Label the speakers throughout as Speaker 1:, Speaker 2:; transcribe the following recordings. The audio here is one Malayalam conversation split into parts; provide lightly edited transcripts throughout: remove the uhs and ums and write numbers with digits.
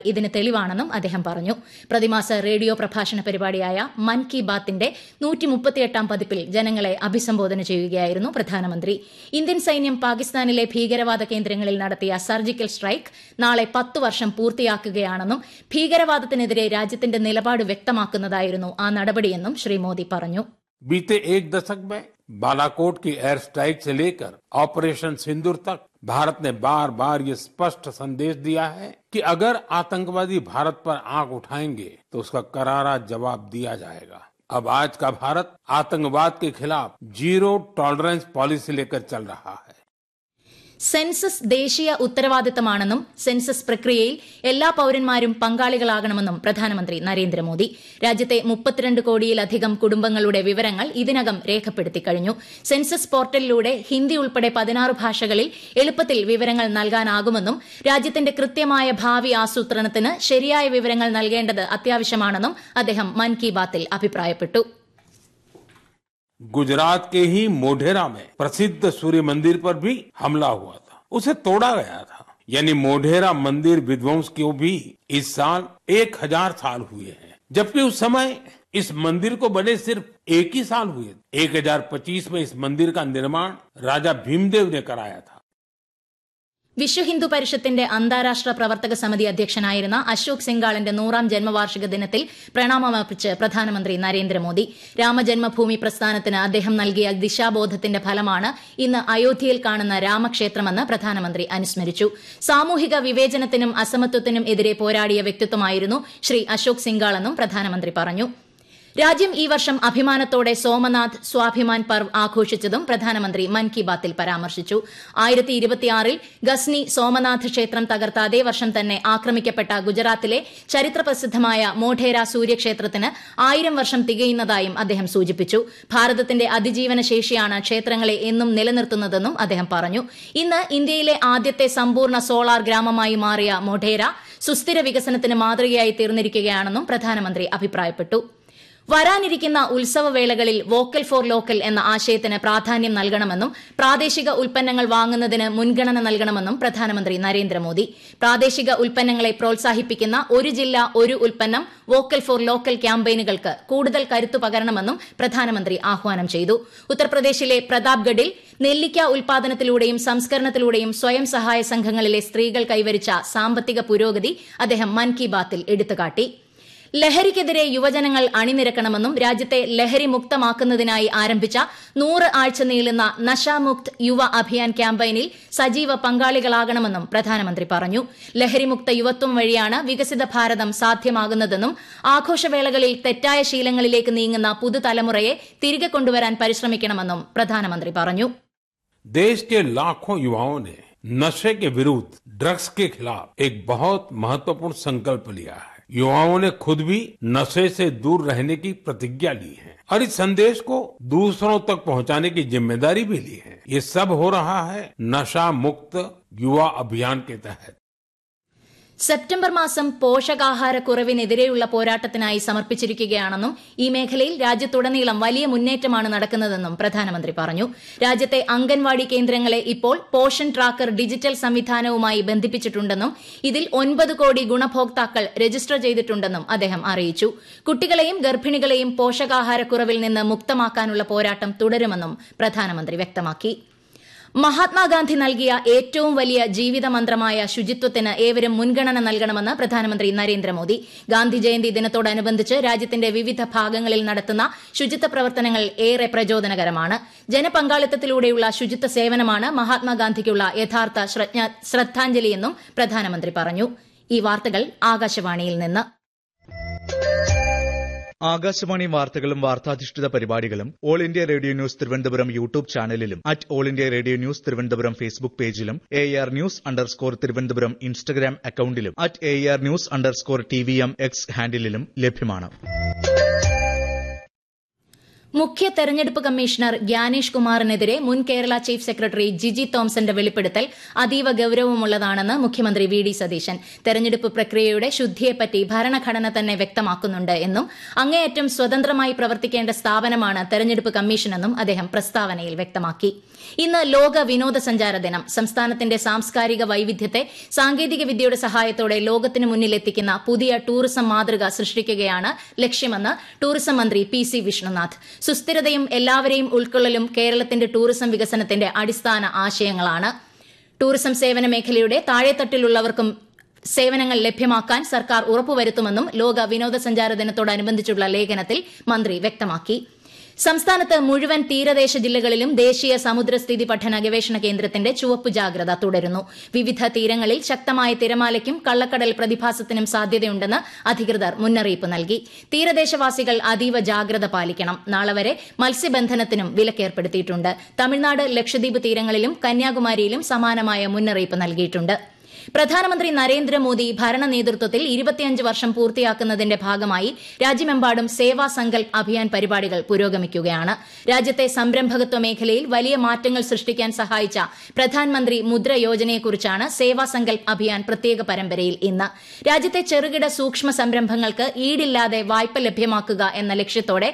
Speaker 1: ഇതിന് തെളിവാണെന്നും അദ്ദേഹം പറഞ്ഞു. പ്രതിമാസ റേഡിയോ പ്രഭാഷണ പരിപാടിയായ മൻ കി ബാത്തിന്റെ 138ാം പതിപ്പിൽ ജനങ്ങളെ അഭിസംബോധന ചെയ്യുകയായിരുന്നു പ്രധാനമന്ത്രി. ഇന്ത്യൻ സൈന്യം പാകിസ്ഥാനിലെ ഭീകരവാദ കേന്ദ്രങ്ങളിൽ നടത്തിയ സർജിക്കൽ സ്ട്രൈക്ക് നാളെ 10 വർഷം പൂർത്തിയാക്കുകയാണെന്നും ഭീകരവാദത്തിനെതിരെ രാജ്യത്തിന്റെ നിലപാട് വ്യക്തമാക്കുന്നതായിരുന്നു ആ നടപടിയെന്നും ശ്രീ മോദി പറഞ്ഞു.
Speaker 2: बीते एक दशक में बालाकोट की एयर स्ट्राइक से लेकर ऑपरेशन सिंदूर तक भारत ने बार बार ये स्पष्ट संदेश दिया है कि अगर आतंकवादी भारत पर आंख उठाएंगे तो उसका करारा जवाब दिया जाएगा. अब आज का भारत आतंकवाद के खिलाफ जीरो टॉलरेंस पॉलिसी लेकर चल रहा है.
Speaker 1: സെൻസസ് ദേശീയ ഉത്തരവാദിത്തമാണെന്നും സെൻസസ് പ്രക്രിയയിൽ എല്ലാ പൌരന്മാരും പങ്കാളികളാകണമെന്നും പ്രധാനമന്ത്രി നരേന്ദ്രമോദി. രാജ്യത്തെ 32 കോടിയിലധികം കുടുംബങ്ങളുടെ വിവരങ്ങൾ ഇതിനകം രേഖപ്പെടുത്തി കഴിഞ്ഞു. സെൻസസ് പോർട്ടലിലൂടെ ഹിന്ദി ഉൾപ്പെടെ 16 ഭാഷകളിൽ എളുപ്പത്തിൽ വിവരങ്ങൾ നൽകാനാകുമെന്നും രാജ്യത്തിന്റെ കൃത്യമായ ഭാവി ആസൂത്രണത്തിന് ശരിയായ വിവരങ്ങൾ നൽകേണ്ടത് അത്യാവശ്യമാണെന്നും അദ്ദേഹം മൻ കി ബാത്തിൽ അഭിപ്രായപ്പെട്ടു.
Speaker 2: गुजरात के ही मोढेरा में प्रसिद्ध सूर्य मंदिर पर भी हमला हुआ था, उसे तोड़ा गया था. यानी मोढेरा मंदिर विध्वंस को भी इस साल 1000 साल हुए हैं, जबकि उस समय इस मंदिर को बने सिर्फ 1 ही साल हुए. 1025 में इस मंदिर का निर्माण राजा भीमदेव ने कराया था.
Speaker 1: വിശ്വ ഹിന്ദു പരിഷത്തിന്റെ അന്താരാഷ്ട്ര പ്രവർത്തക സമിതി അധ്യക്ഷനായിരുന്ന അശോക് സിംഗാളിന്റെ 100ാം ജന്മവാർഷിക ദിനത്തിൽ പ്രണാമമർപ്പിച്ച് പ്രധാനമന്ത്രി നരേന്ദ്രമോദി. രാമജന്മഭൂമി പ്രസ്ഥാനത്തിന് അദ്ദേഹം നൽകിയ ദിശാബോധത്തിന്റെ ഫലമാണ് ഇന്ന് അയോധ്യയിൽ കാണുന്ന രാമക്ഷേത്രമെന്ന് പ്രധാനമന്ത്രി അനുസ്മരിച്ചു. സാമൂഹിക വിവേചനത്തിനും അസമത്വത്തിനും എതിരെ പോരാടിയ വ്യക്തിത്വമായിരുന്നു ശ്രീ അശോക് സിംഗാളെന്നും പ്രധാനമന്ത്രി പറഞ്ഞു. രാജ്യം ഈ വർഷം അഭിമാനത്തോടെ സോമനാഥ് സ്വാഭിമാൻ പർവ് ആഘോഷിച്ചതും പ്രധാനമന്ത്രി മൻ കി ബാത്തിൽ പരാമർശിച്ചു. 1026-ൽ ഗസ്നി സോമനാഥ് ക്ഷേത്രം തകർത്ത അതേ വർഷം തന്നെ ആക്രമിക്കപ്പെട്ട ഗുജറാത്തിലെ ചരിത്രപ്രസിദ്ധമായ മോഢേര സൂര്യക്ഷേത്രത്തിന് 1000 വർഷം തികയുന്നതായും അദ്ദേഹം സൂചിപ്പിച്ചു. ഭാരതത്തിന്റെ അതിജീവന ശേഷിയാണ് ക്ഷേത്രങ്ങളെ എന്നും നിലനിർത്തുന്നതെന്നും അദ്ദേഹം പറഞ്ഞു. ഇന്ന് ഇന്ത്യയിലെ ആദ്യത്തെ സമ്പൂർണ്ണ സോളാർ ഗ്രാമമായി മാറിയ മോഢേര സുസ്ഥിര വികസനത്തിന് മാതൃകയായി തീർന്നിരിക്കുകയാണെന്നും പ്രധാനമന്ത്രി അഭിപ്രായപ്പെട്ടു. വരാനിരിക്കുന്ന ഉത്സവവേളകളിൽ വോക്കൽ ഫോർ ലോക്കൽ എന്ന ആശയത്തിന് പ്രാധാന്യം നൽകണമെന്നും പ്രാദേശിക ഉൽപ്പന്നങ്ങൾ വാങ്ങുന്നതിന് മുൻഗണന നൽകണമെന്നും പ്രധാനമന്ത്രി നരേന്ദ്രമോദി. പ്രാദേശിക ഉൽപ്പന്നങ്ങളെ പ്രോത്സാഹിപ്പിക്കുന്ന ഒരു ജില്ല ഒരു ഉൽപ്പന്നം വോക്കൽ ഫോർ ലോക്കൽ ക്യാമ്പയിനുകൾക്ക് കൂടുതൽ കരുത്തു പകരണമെന്നും പ്രധാനമന്ത്രി ആഹ്വാനം ചെയ്തു. ഉത്തർപ്രദേശിലെ പ്രതാപ്ഗഡിൽ നെല്ലിക്ക ഉൽപാദനത്തിലൂടെയും സംസ്കരണത്തിലൂടെയും സ്വയം സഹായ സംഘങ്ങളിലെ സ്ത്രീകൾ കൈവരിച്ച സാമ്പത്തിക പുരോഗതി അദ്ദേഹം മൻ കി ബാത്തിൽ എടുത്തുകാട്ടി. ലഹരിക്കെതിരെ യുവജനങ്ങൾ അണിനിരക്കണമെന്നും രാജ്യത്തെ ലഹരി മുക്തമാക്കുന്നതിനായി ആരംഭിച്ച 100 ആഴ്ച നീളുന്ന നശാമുക്ത് യുവ അഭിയാൻ ക്യാമ്പയിനിൽ സജീവ പങ്കാളികളാകണമെന്നും പ്രധാനമന്ത്രി പറഞ്ഞു. ലഹരിമുക്ത യുവത്വം വഴിയാണ് വികസിത ഭാരതം സാധ്യമാകുന്നതെന്നും ആഘോഷവേളകളിൽ തെറ്റായ ശീലങ്ങളിലേക്ക് നീങ്ങുന്ന പുതുതലമുറയെ തിരികെ കൊണ്ടുവരാൻ പരിശ്രമിക്കണമെന്നും പ്രധാനമന്ത്രി പറഞ്ഞു.
Speaker 2: देश के लाखों युवाओं ने नशे के विरुद्ध, ड्रग्स के खिलाफ एक बहुत महत्वपूर्ण संकल्प लिया है. युवाओं ने खुद भी नशे से दूर रहने की प्रतिज्ञा ली है और इस संदेश को दूसरों तक पहुंचाने की जिम्मेदारी भी ली है. ये सब हो रहा है नशा मुक्त युवा अभियान के तहत.
Speaker 1: സെപ്റ്റംബർ മാസം പോഷകാഹാരക്കുറവിനെതിരെയുള്ള പോരാട്ടത്തിനായി സമർപ്പിച്ചിരിക്കുകയാണെന്നും ഈ മേഖലയിൽ രാജ്യത്തുടനീളം വലിയ മുന്നേറ്റമാണ് നടക്കുന്നതെന്നും പ്രധാനമന്ത്രി പറഞ്ഞു. രാജ്യത്തെ അംഗൻവാടി കേന്ദ്രങ്ങളെ ഇപ്പോൾ പോഷൻ ട്രാക്കർ ഡിജിറ്റൽ സംവിധാനവുമായി ബന്ധിപ്പിച്ചിട്ടുണ്ടെന്നും ഇതിൽ 9 കോടി ഗുണഭോക്താക്കൾ രജിസ്റ്റർ ചെയ്തിട്ടുണ്ടെന്നും അദ്ദേഹം അറിയിച്ചു. കുട്ടികളെയും ഗർഭിണികളെയും പോഷകാഹാരക്കുറവിൽ നിന്ന് മുക്തമാക്കാനുള്ള പോരാട്ടം തുടരുമെന്നും പ്രധാനമന്ത്രി വ്യക്തമാക്കി. മഹാത്മാഗാന്ധി നൽകിയ ഏറ്റവും വലിയ ജീവിത മന്ത്രമായ ശുചിത്വത്തിന് ഏവരും മുൻഗണന നൽകണമെന്ന് പ്രധാനമന്ത്രി നരേന്ദ്രമോദി. ഗാന്ധി ജയന്തി ദിനത്തോടനുബന്ധിച്ച് രാജ്യത്തിന്റെ വിവിധ ഭാഗങ്ങളിൽ നടത്തുന്ന ശുചിത്വ പ്രവർത്തനങ്ങൾ ഏറെ പ്രചോദനകരമാണ്. ജനപങ്കാളിത്തത്തിലൂടെയുള്ള ശുചിത്വ സേവനമാണ് മഹാത്മാഗാന്ധിക്കുള്ള യഥാർത്ഥ ശ്രദ്ധാഞ്ജലിയെന്നും പ്രധാനമന്ത്രി പറഞ്ഞു. ഈ വാർത്തകൾ ആകാശവാണിയിൽ നിന്ന്.
Speaker 3: ആകാശവാണി വാർത്തകളും വാർത്താധിഷ്ഠിത പരിപാടികളും all India radio news Thiruvananthapuram YouTube ചാനലിലും all India radio news Thiruvananthapuram Facebook പേജിലും AR News_ തിരുവനന്തപുരം ഇൻസ്റ്റഗ്രാം അക്കൌണ്ടിലും AR News_TVM X ഹാൻഡിലും ലഭ്യമാണ്.
Speaker 1: മുഖ്യ തെരഞ്ഞെടുപ്പ് കമ്മീഷണർ ഗ്യാനേഷ് കുമാറിനെതിരെ മുൻ കേരള ചീഫ് സെക്രട്ടറി ജിജി തോംസന്റെ വെളിപ്പെടുത്തൽ അതീവ ഗൌരവമുള്ളതാണെന്ന് മുഖ്യമന്ത്രി വി ഡി സതീശൻ. തെരഞ്ഞെടുപ്പ് പ്രക്രിയയുടെ ശുദ്ധിയെപ്പറ്റി ഭരണഘടന തന്നെ വ്യക്തമാക്കുന്നുണ്ട് എന്നും അങ്ങേയറ്റം സ്വതന്ത്രമായി പ്രവർത്തിക്കേണ്ട സ്ഥാപനമാണ് തെരഞ്ഞെടുപ്പ് കമ്മീഷനെന്നും അദ്ദേഹം പ്രസ്താവനയിൽ വ്യക്തമാക്കി. ഇന്ന് ലോക വിനോദസഞ്ചാര ദിനം. സംസ്ഥാനത്തിന്റെ സാംസ്കാരിക വൈവിധ്യത്തെ സാങ്കേതിക വിദ്യയുടെ സഹായത്തോടെ ലോകത്തിന് മുന്നിലെത്തിക്കുന്ന പുതിയ ടൂറിസം മാതൃക സൃഷ്ടിക്കുകയാണ് ലക്ഷ്യമെന്ന് ടൂറിസം മന്ത്രി PC വിഷ്ണുനാഥ്. സുസ്ഥിരതയും എല്ലാവരെയും ഉൾക്കൊള്ളലും കേരളത്തിന്റെ ടൂറിസം വികസനത്തിന്റെ അടിസ്ഥാന ആശയങ്ങളാണ്. ടൂറിസം സേവന മേഖലയുടെ താഴെത്തട്ടിലുള്ളവർക്കും സേവനങ്ങൾ ലഭ്യമാക്കാൻ സർക്കാർ ഉറപ്പുവരുത്തുമെന്നും ലോക വിനോദസഞ്ചാര ദിനത്തോടനുബന്ധിച്ചുള്ള ലേഖനത്തിൽ മന്ത്രി വ്യക്തമാക്കി. സംസ്ഥാനത്ത് മുഴുവൻ തീരദേശ ജില്ലകളിലും ദേശീയ സമുദ്രസ്ഥിതി പഠന ഗവേഷണ കേന്ദ്രത്തിന്റെ ചുവപ്പ് ജാഗ്രത തുടരുന്നു. വിവിധ തീരങ്ങളിൽ ശക്തമായ തിരമാലയ്ക്കും കള്ളക്കടൽ പ്രതിഭാസത്തിനും സാധ്യതയുണ്ടെന്ന് അധികൃതർ മുന്നറിയിപ്പ് നൽകി. തീരദേശവാസികൾ അതീവ ജാഗ്രത പാലിക്കണം. നാളെ വരെ മത്സ്യബന്ധനത്തിനും വിലക്കേർപ്പെടുത്തിയിട്ടുണ്ട്. തമിഴ്നാട്, ലക്ഷദ്വീപ് തീരങ്ങളിലും കന്യാകുമാരിയിലും സമാനമായ മുന്നറിയിപ്പ് നൽകിയിട്ടുണ്ട്. പ്രധാനമന്ത്രി നരേന്ദ്രമോദി ഭരണ നേതൃത്വത്തിൽ 25 വർഷം പൂർത്തിയാക്കുന്നതിന്റെ ഭാഗമായി രാജ്യമെമ്പാടും സേവാ സങ്കൽപ് അഭിയാൻ പരിപാടികൾ പുരോഗമിക്കുകയാണ്. രാജ്യത്തെ സംരംഭകത്വ മേഖലയിൽ വലിയ മാറ്റങ്ങൾ സൃഷ്ടിക്കാൻ സഹായിച്ച പ്രധാനമന്ത്രി മുദ്ര യോജനയെക്കുറിച്ചാണ് സേവാ സങ്കൽപ് അഭിയാൻ പ്രത്യേക പരമ്പരയിൽ ഇന്ന്. രാജ്യത്തെ ചെറുകിട സൂക്ഷ്മ സംരംഭങ്ങൾക്ക് ഈടില്ലാതെ വായ്പ ലഭ്യമാക്കുക എന്ന ലക്ഷ്യത്തോടെ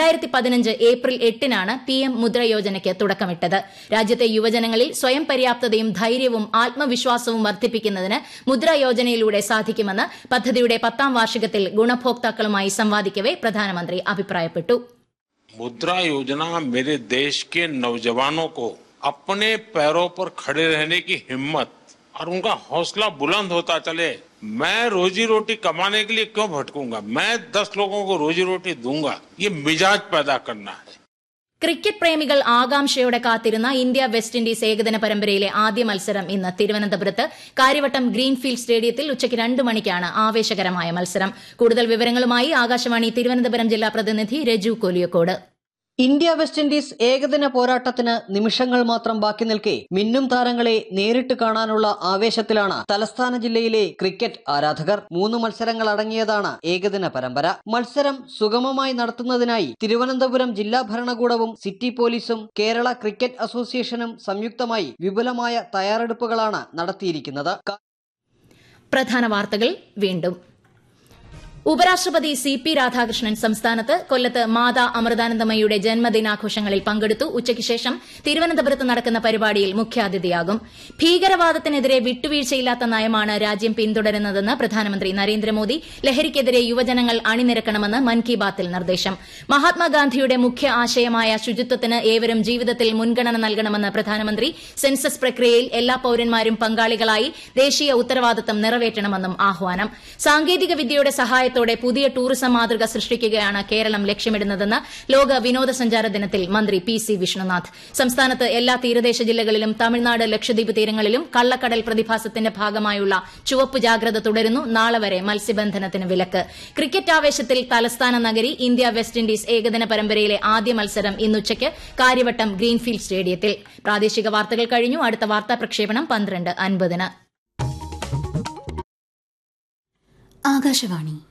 Speaker 1: 2015 ഏപ്രിൽ 8-നാണ് PM മുദ്ര യോജനയ്ക്ക് തുടക്കമിട്ടത്. രാജ്യത്തെ യുവജനങ്ങളിൽ സ്വയം പര്യാപ്തതയും ധൈര്യവും ആത്മവിശ്വാസവും വർദ്ധിപ്പിക്കുന്നതിന് മുദ്ര യോജനയിലൂടെ സാധിക്കുമെന്ന് പദ്ധതിയുടെ 10ാം വാർഷികത്തിൽ ഗുണഭോക്താക്കളുമായി സംവാദിക്കവെ പ്രധാനമന്ത്രി അഭിപ്രായപ്പെട്ടു.
Speaker 2: मुद्रा योजना मेरे देश के नौजवानों को अपने पैरों पर खड़े रहने की हिम्मत और उनका हौसला बुलंद होता चले. मैं रोजी रोटी कमाने के लिए क्यों भटकूंगा, मैं 10 लोगों को रोजी रोटी दूंगा, ये मिजाज पैदा करना है.
Speaker 1: ക്രിക്കറ്റ് പ്രേമികൾ ആകാംക്ഷയോടെ കാത്തിരുന്ന ഇന്ത്യ വെസ്റ്റ് ഇൻഡീസ് ഏകദിന പരമ്പരയിലെ ആദ്യ മത്സരം ഇന്ന് തിരുവനന്തപുരത്ത് കാര്യവട്ടം ഗ്രീൻഫീൽഡ് സ്റ്റേഡിയത്തിൽ ഉച്ചയ്ക്ക് 2 മണിക്കാണ് ആവേശകരമായ മത്സരം. കൂടുതൽ വിവരങ്ങളുമായി ആകാശവാണി തിരുവനന്തപുരം ജില്ലാ പ്രതിനിധി Reju Koliyakode.
Speaker 4: India west Indies ഏകദിന പോരാട്ടത്തിന് നിമിഷങ്ങൾ മാത്രം ബാക്കി നിൽക്കെ മിന്നും താരങ്ങളെ നേരിട്ട് കാണാനുള്ള ആവേശത്തിലാണ് തലസ്ഥാന ജില്ലയിലെ ക്രിക്കറ്റ് ആരാധകർ. 3 മത്സരങ്ങൾ അടങ്ങിയതാണ് ഏകദിന പരമ്പര. മത്സരം സുഗമമായി നടത്തുന്നതിനായി തിരുവനന്തപുരം ജില്ലാ ഭരണകൂടവും സിറ്റി പോലീസും കേരള ക്രിക്കറ്റ് അസോസിയേഷനും സംയുക്തമായി വിപുലമായ തയ്യാറെടുപ്പുകളാണ് നടത്തിയിരിക്കുന്നത്.
Speaker 1: പ്രധാന വാർത്തകൾ വീണ്ടും. ഉപരാഷ്ട്രപതി CP രാധാകൃഷ്ണൻ സംസ്ഥാനത്ത് കൊല്ലത്ത് മാതാ അമൃതാനന്ദമയിയുടെ ജന്മദിനാഘോഷങ്ങളിൽ പങ്കെടുത്തു. ഉച്ചയ്ക്ക് ശേഷം തിരുവനന്തപുരത്ത് നടക്കുന്ന പരിപാടിയിൽ മുഖ്യാതിഥിയാകും. ഭീകരവാദത്തിനെതിരെ വിട്ടുവീഴ്ചയില്ലാത്ത നയമാണ് രാജ്യം പിന്തുടരുന്നതെന്ന് പ്രധാനമന്ത്രി നരേന്ദ്രമോദി. ലഹരിക്കെതിരെ യുവജനങ്ങൾ അണിനിരക്കണമെന്ന് മൻ കി ബാത്തിൽ നിർദ്ദേശം. മഹാത്മാഗാന്ധിയുടെ മുഖ്യ ആശയമായ ശുചിത്വത്തിന് ഏവരും ജീവിതത്തിൽ മുൻഗണന നൽകണമെന്ന് പ്രധാനമന്ത്രി. സെൻസസ് പ്രക്രിയയിൽ എല്ലാ പൌരന്മാരും പങ്കാളികളായി ദേശീയ ഉത്തരവാദിത്തം നിറവേറ്റണമെന്നും ആഹ്വാനം. സാങ്കേതിക വിദ്യയുടെ സഹായത്തോടെ പുതിയ ടൂറിസം മാതൃക സൃഷ്ടിക്കുകയാണ് കേരളം ലക്ഷ്യമിടുന്നതെന്ന് ലോക വിനോദസഞ്ചാര ദിനത്തിൽ മന്ത്രി PC വിഷ്ണുനാഥ്. സംസ്ഥാനത്ത് എല്ലാ തീരദേശ ജില്ലകളിലും തമിഴ്നാട്, ലക്ഷദ്വീപ് തീരങ്ങളിലും കള്ളക്കടൽ പ്രതിഭാസത്തിന്റെ ഭാഗമായുള്ള ചുവപ്പ് ജാഗ്രത തുടരുന്നു. നാളെ വരെ മത്സ്യബന്ധനത്തിന് വിലക്ക്. ക്രിക്കറ്റ് ആവേശത്തിൽ തലസ്ഥാന നഗരി. ഇന്ത്യ വെസ്റ്റ് ഇൻഡീസ് ഏകദിന പരമ്പരയിലെ ആദ്യ മത്സരം ഇന്നുച്ചയ്ക്ക് കാര്യവട്ടം ഗ്രീൻഫീൽഡ് സ്റ്റേഡിയത്തിൽ. പ്രാദേശിക വാർത്തകൾ കഴിഞ്ഞു. അടുത്ത വാർത്താ പ്രക്ഷേപണം 12:50.
Speaker 5: ആകാശവാണി.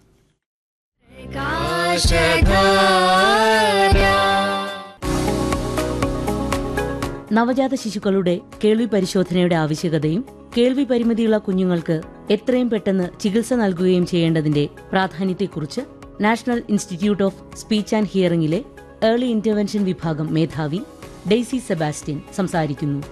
Speaker 6: നവജാത ശിശുക്കളുടെ കേൾവി പരിശോധനയുടെ ആവശ്യകതയും കേൾവി പരിമിതിയുള്ള കുഞ്ഞുങ്ങൾക്ക് എത്രയും പെട്ടെന്ന് ചികിത്സ നൽകുകയും ചെയ്യേണ്ടതിന്റെ പ്രാധാന്യത്തെക്കുറിച്ച് national institute of speech and ഹിയറിംഗിലെ early intervention വിഭാഗം മേധാവി ഡെയ്സി സെബാസ്റ്റ്യൻ സംസാരിക്കുന്നു.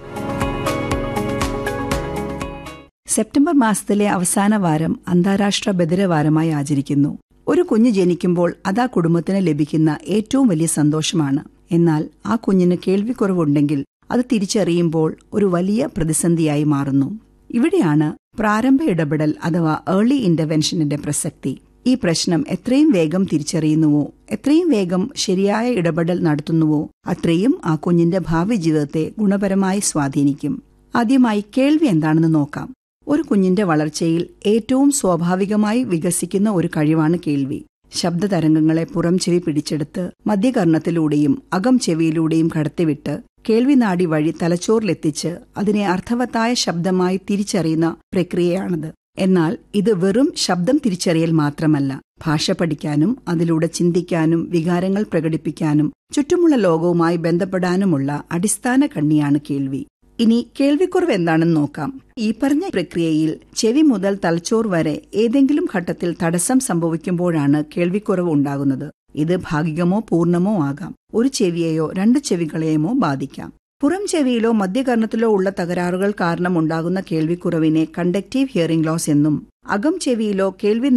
Speaker 7: സെപ്റ്റംബർ മാസത്തിലെ അവസാന വാരം അന്താരാഷ്ട്ര ബധിരവാരമായി ആചരിക്കുന്നു. ഒരു കുഞ്ഞ് ജനിക്കുമ്പോൾ അത് ആ കുടുംബത്തിന് ലഭിക്കുന്ന ഏറ്റവും വലിയ സന്തോഷമാണ്. എന്നാൽ ആ കുഞ്ഞിന് കേൾവിക്കുറവുണ്ടെങ്കിൽ അത് തിരിച്ചറിയുമ്പോൾ ഒരു വലിയ പ്രതിസന്ധിയായി മാറുന്നു. ഇവിടെയാണ് പ്രാരംഭ ഇടപെടൽ അഥവാ ഏർലി ഇന്റർവെൻഷന്റെ പ്രസക്തി. ഈ പ്രശ്നം എത്രയും വേഗം തിരിച്ചറിയുന്നുവോ, എത്രയും വേഗം ശരിയായ ഇടപെടൽ നടത്തുന്നുവോ അത്രയും ആ കുഞ്ഞിന്റെ ഭാവി ജീവിതത്തെ ഗുണപരമായി സ്വാധീനിക്കും. ആദ്യമായി കേൾവി എന്താണെന്ന് നോക്കാം. ഒരു കുഞ്ഞിന്റെ വളർച്ചയിൽ ഏറ്റവും സ്വാഭാവികമായി വികസിക്കുന്ന ഒരു കഴിവാണ് കേൾവി. ശബ്ദതരംഗങ്ങളെ പുറം ചെവി പിടിച്ചെടുത്ത് മധ്യകർണത്തിലൂടെയും അകം ചെവിയിലൂടെയും കടത്തിവിട്ട് കേൾവിനാഡി വഴി തലച്ചോറിലെത്തിച്ച് അതിനെ അർത്ഥവത്തായ ശബ്ദമായി തിരിച്ചറിയുന്ന പ്രക്രിയയാണത്. എന്നാൽ ഇത് വെറും ശബ്ദം തിരിച്ചറിയൽ മാത്രമല്ല. ഭാഷ പഠിക്കാനും അതിലൂടെ ചിന്തിക്കാനും വികാരങ്ങൾ പ്രകടിപ്പിക്കാനും ചുറ്റുമുള്ള ലോകവുമായി ബന്ധപ്പെടാനുമുള്ള അടിസ്ഥാന കണ്ണിയാണ് കേൾവി. ഇനി കേൾവിക്കുറവ് എന്താണെന്ന് നോക്കാം. ഈ പറഞ്ഞ പ്രക്രിയയിൽ ചെവി മുതൽ തലച്ചോർ വരെ ഏതെങ്കിലും ഘട്ടത്തിൽ തടസ്സം സംഭവിക്കുമ്പോഴാണ് കേൾവിക്കുറവ് ഉണ്ടാകുന്നത്. ഇത് ഭാഗികമോ പൂർണ്ണമോ ആകാം. ഒരു ചെവിയെയോ 2 ചെവികളെയോ ബാധിക്കാം. പുറം ചെവിയിലോ മധ്യകർണത്തിലോ ഉള്ള തകരാറുകൾ കാരണം ഉണ്ടാകുന്ന കേൾവിക്കുറവിനെ കണ്ടക്റ്റീവ് ഹിയറിംഗ് ലോസ് എന്നും അകം ചെവിയിലോ കേൾവി